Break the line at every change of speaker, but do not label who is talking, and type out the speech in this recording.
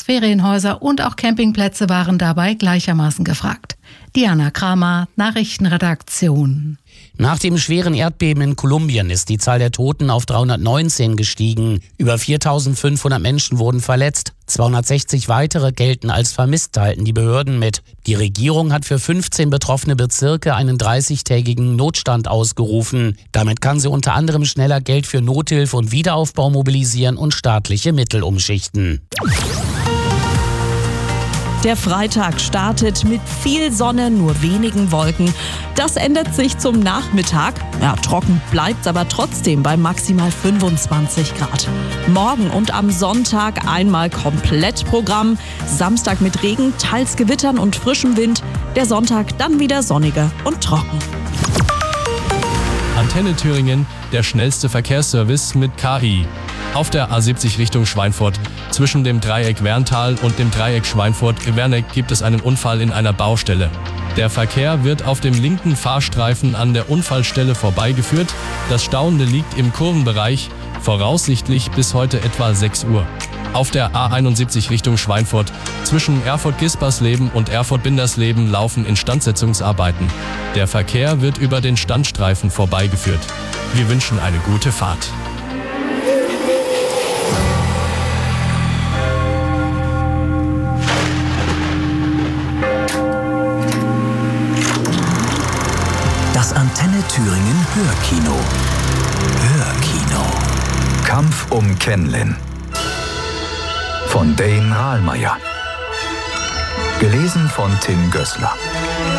Ferienhäuser und auch Campingplätze waren dabei gleichermaßen gefragt. Diana Kramer, Nachrichtenredaktion.
Nach dem schweren Erdbeben in Kolumbien ist die Zahl der Toten auf 319 gestiegen. Über 4.500 Menschen wurden verletzt. 260 weitere gelten als vermisst, teilten die Behörden mit. Die Regierung hat für 15 betroffene Bezirke einen 30-tägigen Notstand ausgerufen. Damit kann sie unter anderem schneller Geld für Nothilfe und Wiederaufbau mobilisieren und staatliche Mittel umschichten.
Der Freitag startet mit viel Sonne, nur wenigen Wolken. Das ändert sich zum Nachmittag. Ja, trocken bleibt's aber trotzdem bei maximal 25 Grad. Morgen und am Sonntag einmal Komplettprogramm. Samstag mit Regen, teils Gewittern und frischem Wind. Der Sonntag dann wieder sonniger und trocken.
Antenne Thüringen, der schnellste Verkehrsservice mit KI. Auf der A70 Richtung Schweinfurt. Zwischen dem Dreieck Werntal und dem Dreieck Schweinfurt-Werneck gibt es einen Unfall in einer Baustelle. Der Verkehr wird auf dem linken Fahrstreifen an der Unfallstelle vorbeigeführt. Das Stauende liegt im Kurvenbereich, voraussichtlich bis heute etwa 6 Uhr. Auf der A71 Richtung Schweinfurt. Zwischen Erfurt-Gispersleben und Erfurt-Bindersleben laufen Instandsetzungsarbeiten. Der Verkehr wird über den Standstreifen vorbeigeführt. Wir wünschen eine gute Fahrt.
Das Antenne Thüringen Hörkino. Hörkino. Kampf um Kenlin. Von Dane Rahlmeier. Gelesen von Tim Gößler.